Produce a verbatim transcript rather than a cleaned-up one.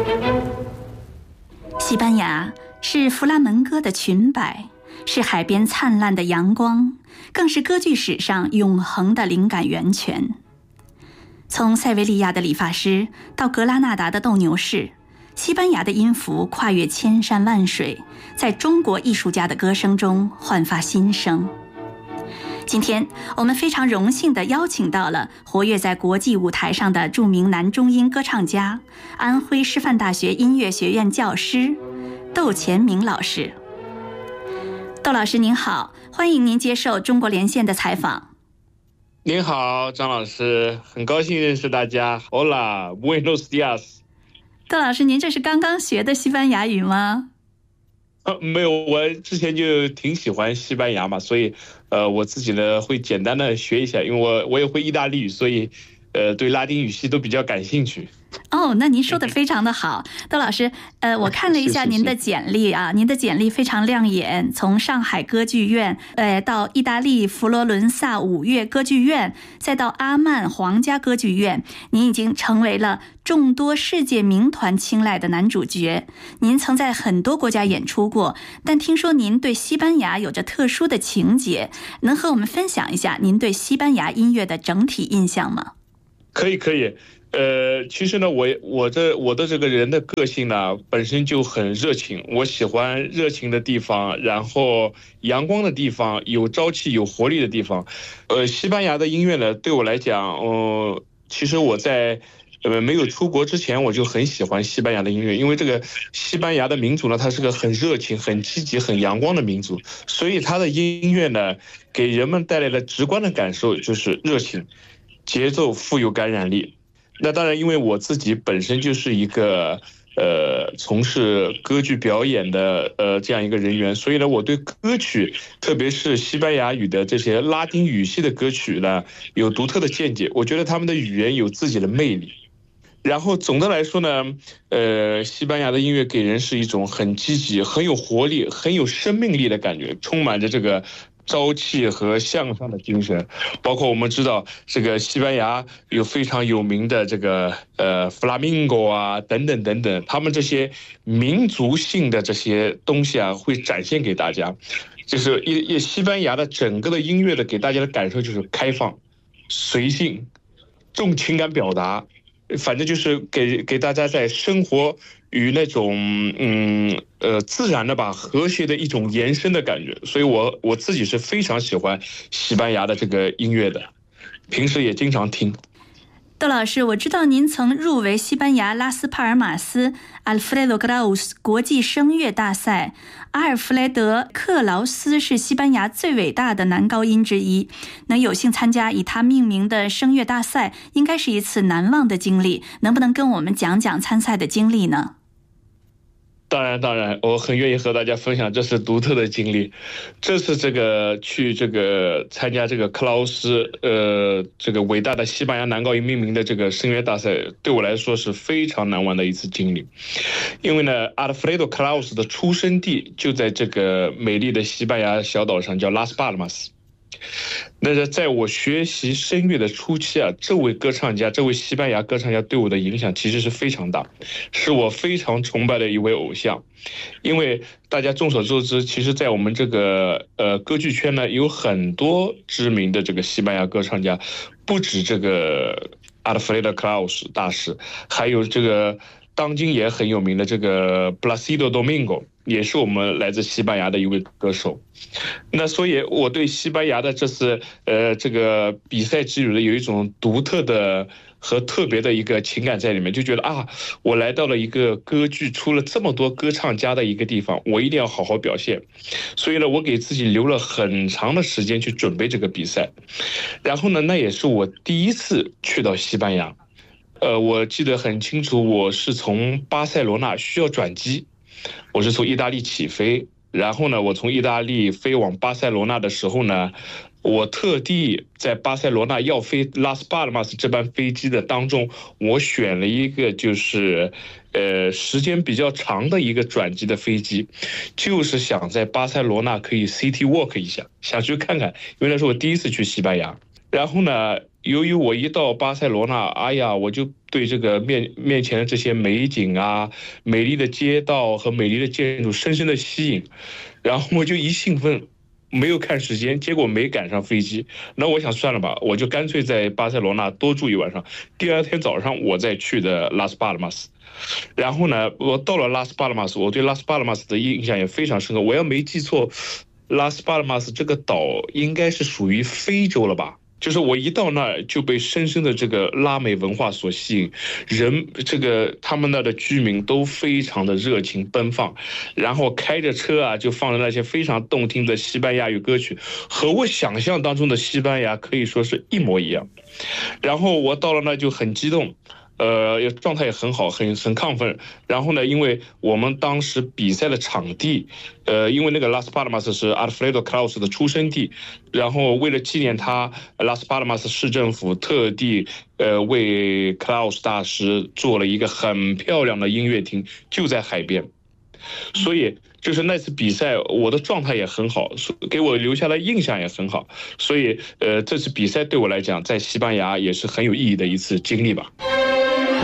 西班牙是弗拉门戈的裙摆，是海边灿烂的阳光，更是歌剧史上永恒的灵感源泉。从塞维利亚的理发师到格拉纳达的斗牛士，西班牙的音符跨越千山万水，在中国艺术家的歌声中焕发新生。今天我们非常荣幸地邀请到了活跃在国际舞台上的著名男中音歌唱家、安徽师范大学音乐学院教师窦乾明老师。窦老师您好，欢迎您接受中国连线的采访。 您好，张老师，很高兴认识大家。Hola, buenos días。 窦老师，您这是刚刚学的西班牙语吗？ 呃，没有，我之前就挺喜欢西班牙嘛，所以，呃，我自己呢会简单的学一下，因为我我也会意大利语，所以，呃，对拉丁语系都比较感兴趣。 哦，那您说的非常的好，窦老师，呃，我看了一下您的简历啊，您的简历非常亮眼，从上海歌剧院，呃，到意大利佛罗伦萨五月歌剧院，再到阿曼皇家歌剧院，您已经成为了众多世界名团青睐的男主角。您曾在很多国家演出过，但听说您对西班牙有着特殊的情结，能和我们分享一下您对西班牙音乐的整体印象吗？ 可以，可以。呃，其实呢，我我这我的这个人的个性呢，本身就很热情，我喜欢热情的地方，然后阳光的地方，有朝气、有活力的地方。呃，西班牙的音乐呢，对我来讲，呃，其实我在呃没有出国之前，我就很喜欢西班牙的音乐，因为这个西班牙的民族呢，它是个很热情、很积极、很阳光的民族，所以它的音乐呢，给人们带来了直观的感受，就是热情、节奏富有感染力。那当然，因为我自己本身就是一个呃从事歌剧表演的呃这样一个人员，所以呢，我对歌曲，特别是西班牙语的这些拉丁语系的歌曲呢，有独特的见解。我觉得他们的语言有自己的魅力。然后总的来说呢，呃，西班牙的音乐给人是一种很积极、很有活力、很有生命力的感觉，充满着这个朝气和向上的精神。包括我们知道，这个西班牙有非常有名的这个呃弗拉明戈啊，等等等等，他们这些民族性的这些东西啊，会展现给大家。就是一一西班牙的整个的音乐的给大家的感受就是开放、随性、重情感表达。反正就是给给大家在生活与那种嗯呃自然的吧和谐的一种延伸的感觉，所以我我自己是非常喜欢西班牙的这个音乐的，平时也经常听。 窦老师，我知道您曾入围西班牙拉斯帕尔马斯 Alfredo Kraus 国际声乐大赛。阿尔弗雷德·克劳斯是西班牙最伟大的男高音之一，能有幸参加以他命名的声乐大赛，应该是一次难忘的经历。能不能跟我们讲讲参赛的经历呢？ 当然，当然，我很愿意和大家分享这是独特的经历。这次这个去这个参加这个克劳斯呃这个伟大的西班牙男高音命名的这个声乐大赛，对我来说是非常难忘的一次经历。因为呢，阿尔弗雷多·克劳斯的出生地就在这个美丽的西班牙小岛上，叫拉斯帕尔马斯。那是在我学习声乐的初期啊，这位歌唱家，这位西班牙歌唱家对我的影响其实是非常大，是我非常崇拜的一位偶像。因为大家众所周知，其实在我们这个呃歌剧圈呢，有很多知名的这个西班牙歌唱家，不止这个阿尔弗雷德·克劳斯大师，还有这个当今也很有名的这个布拉西多·多明戈，也是我们来自西班牙的一位歌手。那所以我对西班牙的这次呃这个比赛之旅的有一种独特的和特别的一个情感在里面，就觉得啊，我来到了一个歌剧出了这么多歌唱家的一个地方，我一定要好好表现。所以呢，我给自己留了很长的时间去准备这个比赛。然后呢，那也是我第一次去到西班牙。呃，我记得很清楚，我是从巴塞罗那需要转机，我是从意大利起飞，然后呢，我从意大利飞往巴塞罗那的时候呢，我特地在巴塞罗那要飞拉斯帕尔马斯这班飞机的当中，我选了一个就是呃时间比较长的一个转机的飞机，就是想在巴塞罗那可以 city walk 一下，想去看看，因为那是我第一次去西班牙。然后呢， 由于我一到巴塞罗那，哎呀，我就对这个面面前的这些美景啊、美丽的街道和美丽的建筑深深的吸引，然后我就一兴奋，没有看时间，结果没赶上飞机。那我想算了吧，我就干脆在巴塞罗那多住一晚上，第二天早上我再去的拉斯巴勒马斯。然后呢，我到了拉斯巴勒马斯，我对拉斯巴勒马斯的印象也非常深刻。我要没记错，拉斯巴勒马斯这个岛应该是属于非洲了吧？就是我一到那儿就被深深的这个拉美文化所吸引，人这个他们那儿的居民都非常的热情奔放，然后开着车啊就放着那些非常动听的西班牙语歌曲，和我想象当中的西班牙可以说是一模一样。然后我到了那就很激动。呃，状态也很好，很很亢奋。然后呢，因为我们当时比赛的场地，呃，因为那个拉斯帕德马斯是阿尔弗雷多·克劳斯的出生地，然后为了纪念他，拉斯帕德马斯市政府特地呃为克劳斯大师做了一个很漂亮的音乐厅，就在海边，所以。就是那次比赛，我的状态也很好，给我留下的印象也很好，所以，呃，这次比赛对我来讲，在西班牙也是很有意义的一次经历吧。